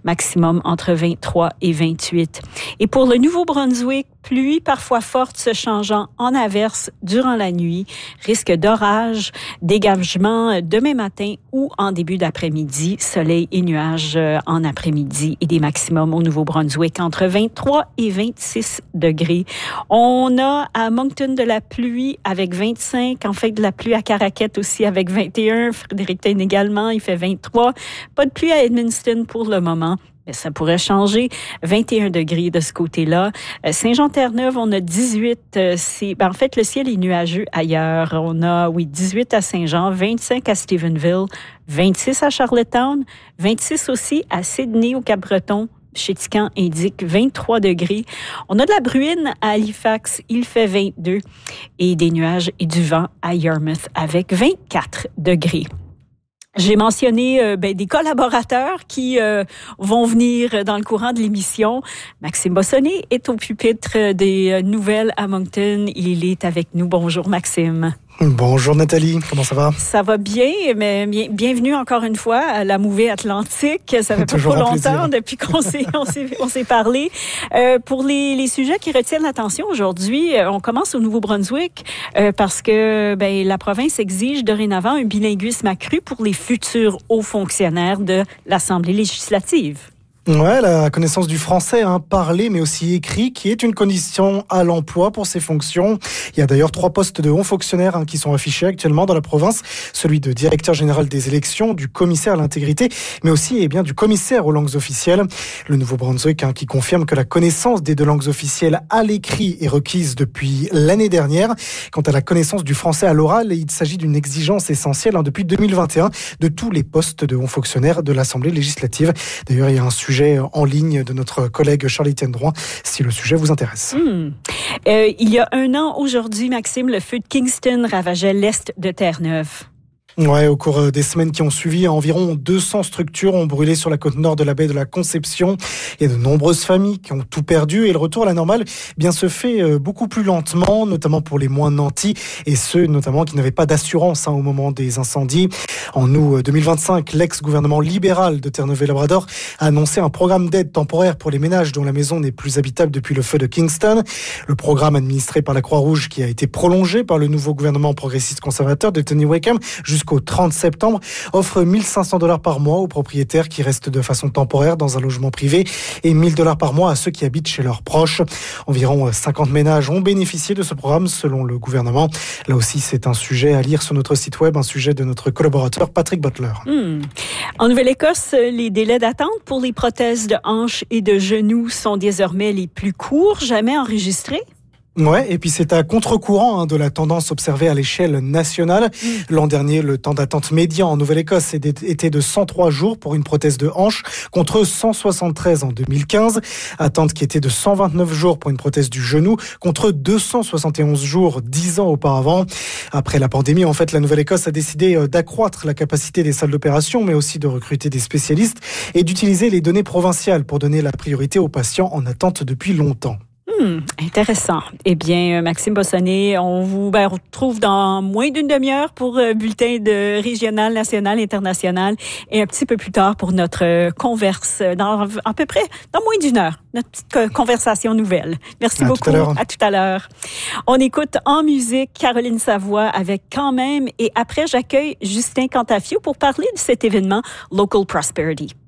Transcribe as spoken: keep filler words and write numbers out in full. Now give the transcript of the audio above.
maximum entre vingt-trois et vingt-huit. Et pour le Nouveau-Brunswick, pluie parfois forte se changeant en averse durant la nuit, risque d'orage, dégagement demain matin ou en début d'après-midi, soleil et nuages en après-midi et des maximums au Nouveau-Brunswick entre vingt-trois et vingt-six degrés. On a à Moncton de la pluie avec vingt-cinq, en fait de la pluie à Caraquette aussi avec vingt et un, Fredericton également, il fait vingt-trois. Pas de pluie à Edmundston pour le moment. Mais ça pourrait changer. vingt et un degrés de ce côté-là. Saint-Jean-Terre-Neuve, on a dix-huit. C'est, ben en fait, le ciel est nuageux ailleurs. On a, oui, dix-huit à Saint-Jean, vingt-cinq à Stephenville, vingt-six à Charlottetown, vingt-six aussi à Sydney au Cap-Breton. Chez Tican indique vingt-trois degrés. On a de la bruine à Halifax, il fait vingt-deux. Et des nuages et du vent à Yarmouth avec vingt-quatre degrés. J'ai mentionné euh, ben, des collaborateurs qui euh, vont venir dans le courant de l'émission. Maxime Bossonné est au pupitre des nouvelles à Moncton. Il est avec nous. Bonjour Maxime. Bonjour Nathalie, comment ça va? Ça va bien, mais bienvenue encore une fois à la Mouvée Atlantique. Ça fait pas trop longtemps depuis qu'on s'est, on s'est, on s'est parlé. Euh, pour les, les sujets qui retiennent l'attention aujourd'hui, on commence au Nouveau-Brunswick euh, parce que ben, la province exige dorénavant un bilinguisme accru pour les futurs hauts fonctionnaires de l'Assemblée législative. Ouais, la connaissance du français, hein, parlé mais aussi écrit, qui est une condition à l'emploi pour ces fonctions. Il y a d'ailleurs trois postes de hauts fonctionnaires hein, qui sont affichés actuellement dans la province. Celui de directeur général des élections, du commissaire à l'intégrité, mais aussi eh bien, du commissaire aux langues officielles. Le Nouveau-Brunswick hein, qui confirme que la connaissance des deux langues officielles à l'écrit est requise depuis l'année dernière. Quant à la connaissance du français à l'oral, il s'agit d'une exigence essentielle hein, depuis deux mille vingt et un de tous les postes de hauts fonctionnaires de l'Assemblée législative. D'ailleurs, il y a un sujet en ligne de notre collègue Charlie-Étienne Drouin, si le sujet vous intéresse. Mmh. Euh, il y a un an aujourd'hui, Maxime, le feu de Kingston ravageait l'est de Terre-Neuve. Ouais, au cours des semaines qui ont suivi, environ deux cents structures ont brûlé sur la côte nord de la baie de la Conception. Il y a de nombreuses familles qui ont tout perdu et le retour à la normale eh bien, se fait beaucoup plus lentement, notamment pour les moins nantis et ceux notamment qui n'avaient pas d'assurance hein, au moment des incendies. En août deux mille vingt-cinq, l'ex-gouvernement libéral de Terre-Neuve-et-Labrador a annoncé un programme d'aide temporaire pour les ménages dont la maison n'est plus habitable depuis le feu de Kingston. Le programme administré par la Croix-Rouge qui a été prolongé par le nouveau gouvernement progressiste conservateur de Tony Wakeham jusqu'au trente septembre, offre mille cinq cents dollars par mois aux propriétaires qui restent de façon temporaire dans un logement privé et mille dollars par mois à ceux qui habitent chez leurs proches. Environ cinquante ménages ont bénéficié de ce programme selon le gouvernement. Là aussi, c'est un sujet à lire sur notre site web, un sujet de notre collaborateur Patrick Butler. Mmh. En Nouvelle-Écosse, les délais d'attente pour les prothèses de hanches et de genoux sont désormais les plus courts jamais enregistrés. Ouais, et puis c'est à contre-courant hein, de la tendance observée à l'échelle nationale. Mmh. L'an dernier, le temps d'attente médian en Nouvelle-Écosse était de cent trois jours pour une prothèse de hanche, contre cent soixante-treize en deux mille quinze. Attente qui était de cent vingt-neuf jours pour une prothèse du genou, contre deux cent soixante et onze jours dix ans auparavant. Après la pandémie, en fait, la Nouvelle-Écosse a décidé d'accroître la capacité des salles d'opération, mais aussi de recruter des spécialistes et d'utiliser les données provinciales pour donner la priorité aux patients en attente depuis longtemps. Hmm, intéressant. Eh bien, Maxime Bossonné, on vous ben, retrouve dans moins d'une demi-heure pour euh, bulletin de régional, national, international et un petit peu plus tard pour notre euh, converse, dans à peu près dans moins d'une heure, notre petite euh, conversation nouvelle. Merci à beaucoup. Tout à, à tout à l'heure. On écoute en musique Caroline Savoie avec Quand même et après j'accueille Justin Cantafio pour parler de cet événement Local Prosperity.